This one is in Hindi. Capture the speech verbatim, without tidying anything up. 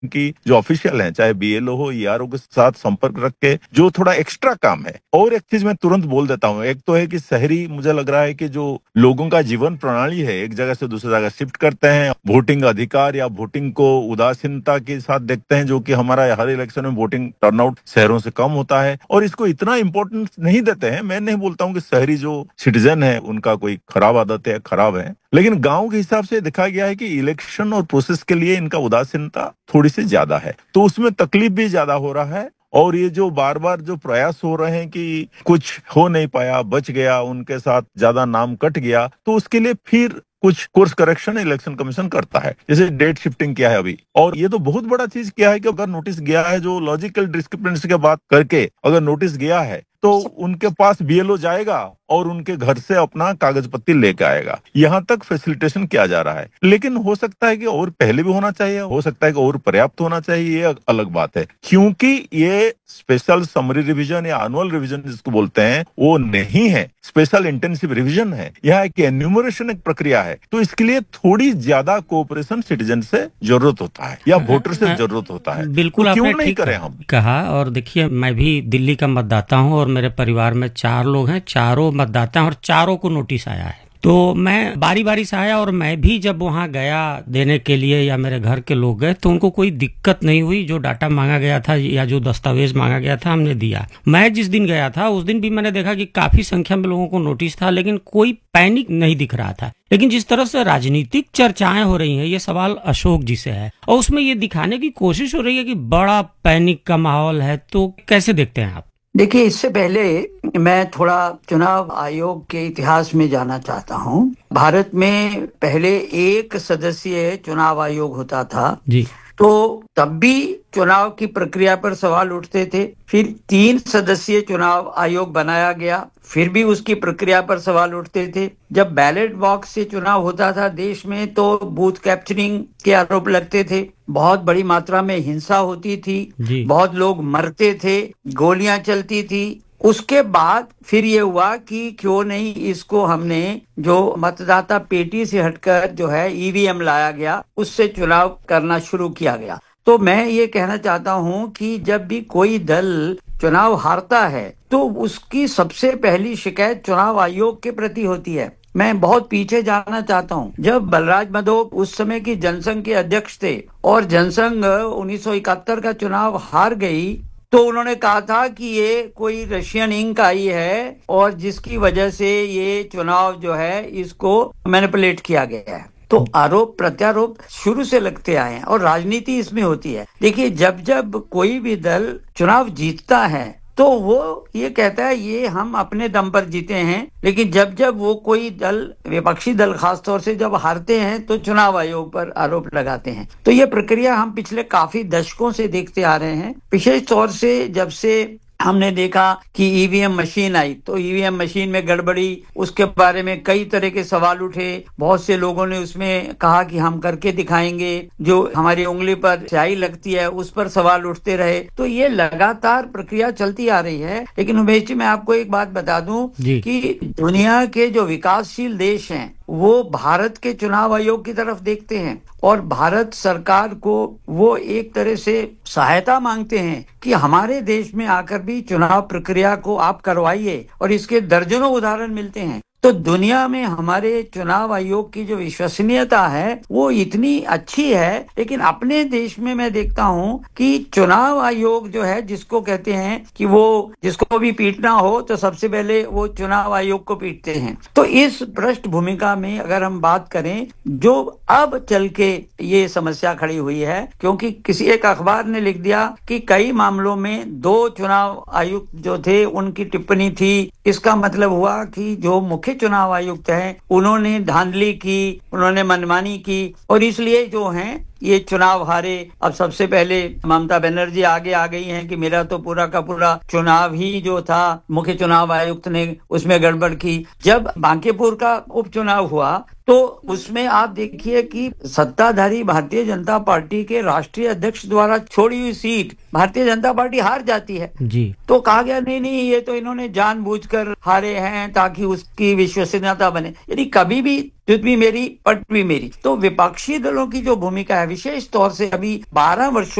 की जो ऑफिशियल हैं, चाहे बीएलओ हो, ईआरओ के साथ संपर्क रख के जो थोड़ा एक्स्ट्रा काम है। और एक चीज मैं तुरंत बोल देता हूँ, एक तो है कि शहरी मुझे लग रहा है कि जो लोगों का जीवन प्रणाली है, एक जगह से दूसरी जगह शिफ्ट करते हैं, वोटिंग अधिकार या वोटिंग को उदासीनता के साथ देखते हैं, जो कि हमारा हर इलेक्शन में वोटिंग टर्नआउट शहरों से कम होता है और इसको इतना इंपॉर्टेंस नहीं देते हैं। मैं नहीं बोलता हूँ कि शहरी जो सिटीजन है उनका कोई खराब आदत है, खराब है, लेकिन गांव के हिसाब से देखा गया है कि इलेक्शन और प्रोसेस के लिए इनका उदासीनता थोड़ी सी ज्यादा है, तो उसमें तकलीफ भी ज्यादा हो रहा है। और ये जो बार बार जो प्रयास हो रहे हैं कि कुछ हो नहीं पाया, बच गया, उनके साथ ज्यादा नाम कट गया, तो उसके लिए फिर कुछ कोर्स करेक्शन इलेक्शन कमीशन करता है, जैसे डेट शिफ्टिंग किया है अभी। और ये तो बहुत बड़ा चीज किया है कि अगर नोटिस गया है, जो लॉजिकल डिस्क्रिपेंसी की बात करके अगर नोटिस गया है, तो उनके पास बीएलओ जाएगा और उनके घर से अपना कागज पत्ती लेके आएगा। यहाँ तक फैसिलिटेशन किया जा रहा है, लेकिन हो सकता है कि और पहले भी होना चाहिए, हो सकता है कि और पर्याप्त होना चाहिए, ये अलग बात है। क्योंकि ये स्पेशल समरी रिवीजन या एनुअल रिवीजन जिसको बोलते हैं, वो नहीं है, स्पेशल इंटेंसिव रिवीजन है। यह एक एन्यूमरेशन एक प्रक्रिया है, तो इसके लिए थोड़ी ज्यादा कोऑपरेशन सिटीजन से जरूरत होता है या वोटर से जरूरत होता है। बिल्कुल, तो क्यों आपने नहीं ठीक करें हम कहा। और देखिए, मैं भी दिल्ली का मतदाता हूं और मेरे परिवार में चार लोग हैं, चारों मतदाता हैं और चारों को नोटिस आया है। तो मैं बारी बारी से आया और मैं भी जब वहां गया देने के लिए या मेरे घर के लोग गए तो उनको कोई दिक्कत नहीं हुई। जो डाटा मांगा गया था या जो दस्तावेज मांगा गया था हमने दिया। मैं जिस दिन गया था उस दिन भी मैंने देखा कि काफी संख्या में लोगों को नोटिस था, लेकिन कोई पैनिक नहीं दिख रहा था। लेकिन जिस तरह से राजनीतिक चर्चाएं हो रही हैं, ये सवाल अशोक जी से है और उसमें ये दिखाने की कोशिश हो रही है कि बड़ा पैनिक का माहौल है, तो कैसे देखते हैं आप? देखिए, इससे पहले मैं थोड़ा चुनाव आयोग के इतिहास में जाना चाहता हूं। भारत में पहले एक सदस्यीय चुनाव आयोग होता था जी। तो तब भी चुनाव की प्रक्रिया पर सवाल उठते थे। फिर तीन सदस्यीय चुनाव आयोग बनाया गया, फिर भी उसकी प्रक्रिया पर सवाल उठते थे। जब बैलेट बॉक्स से चुनाव होता था देश में तो बूथ कैप्चरिंग के आरोप लगते थे, बहुत बड़ी मात्रा में हिंसा होती थी, बहुत लोग मरते थे, गोलियां चलती थी। उसके बाद फिर ये हुआ कि क्यों नहीं इसको हमने जो मतदाता पेटी से हटकर जो है ईवीएम लाया गया, उससे चुनाव करना शुरू किया गया। तो मैं ये कहना चाहता हूं कि जब भी कोई दल चुनाव हारता है तो उसकी सबसे पहली शिकायत चुनाव आयोग के प्रति होती है। मैं बहुत पीछे जाना चाहता हूं। जब बलराज मधोक उस समय की जनसंघ के अध्यक्ष थे और जनसंघ उन्नीस सौ इकहत्तर का चुनाव हार गई, तो उन्होंने कहा था कि ये कोई रशियन इंक आई है और जिसकी वजह से ये चुनाव जो है इसको मैनिपुलेट किया गया है। तो आरोप प्रत्यारोप शुरू से लगते आए हैं और राजनीति इसमें होती है। देखिए, जब जब कोई भी दल चुनाव जीतता है तो वो ये कहता है ये हम अपने दम पर जीते हैं, लेकिन जब जब वो कोई दल, विपक्षी दल खास तौर से जब हारते हैं तो चुनाव आयोग पर आरोप लगाते हैं। तो ये प्रक्रिया हम पिछले काफी दशकों से देखते आ रहे हैं। विशेष तौर से जब से हमने देखा कि ईवीएम मशीन आई तो ईवीएम मशीन में गड़बड़ी, उसके बारे में कई तरह के सवाल उठे। बहुत से लोगों ने उसमें कहा कि हम करके दिखाएंगे, जो हमारी उंगली पर स्याही लगती है उस पर सवाल उठते रहे। तो ये लगातार प्रक्रिया चलती आ रही है। लेकिन उमेश जी, मैं आपको एक बात बता दूं कि दुनिया के जो विकासशील देश हैं वो भारत के चुनाव आयोग की तरफ देखते हैं और भारत सरकार को वो एक तरह से सहायता मांगते हैं कि हमारे देश में आकर भी चुनाव प्रक्रिया को आप करवाइए, और इसके दर्जनों उदाहरण मिलते हैं। तो दुनिया में हमारे चुनाव आयोग की जो विश्वसनीयता है वो इतनी अच्छी है, लेकिन अपने देश में मैं देखता हूं कि चुनाव आयोग जो है, जिसको कहते हैं कि वो जिसको भी पीटना हो तो सबसे पहले वो चुनाव आयोग को पीटते हैं। तो इस भ्रष्ट भूमिका में अगर हम बात करें, जो अब चल के ये समस्या खड़ी हुई है, क्योंकि किसी एक अखबार ने लिख दिया कि कई मामलों में दो चुनाव आयुक्त जो थे उनकी टिप्पणी थी। इसका मतलब हुआ कि जो मुख्य चुनाव आयुक्त हैं उन्होंने धांधली की, उन्होंने मनमानी की और इसलिए जो हैं ये चुनाव हारे। अब सबसे पहले ममता बनर्जी आगे आ गई हैं कि मेरा तो पूरा का पूरा चुनाव ही जो था मुख्य चुनाव आयुक्त ने उसमें गड़बड़ की। जब बांकीपुर का उपचुनाव हुआ तो उसमें आप देखिए कि सत्ताधारी भारतीय जनता पार्टी के राष्ट्रीय अध्यक्ष द्वारा छोड़ी हुई सीट भारतीय जनता पार्टी हार जाती है जी। तो कहा गया नहीं नहीं ये तो इन्होंने जानबूझकर हारे हैं ताकि उसकी विश्वसनीयता बने। यदि कभी भी च्युत भी मेरी पट भी मेरी। तो विपक्षी दलों की जो भूमिका है विशेष तौर से अभी बारह वर्षों